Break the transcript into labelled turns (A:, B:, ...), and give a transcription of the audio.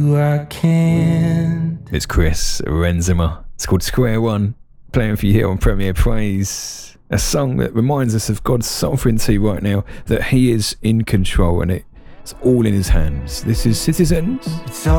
A: I can't.
B: It's Chris Renzema. It's called Square One. Playing for you here on Premier Praise. A song that reminds us of God's sovereignty right now, that He is in control and it's all in His hands. This is Citizens.
A: It's all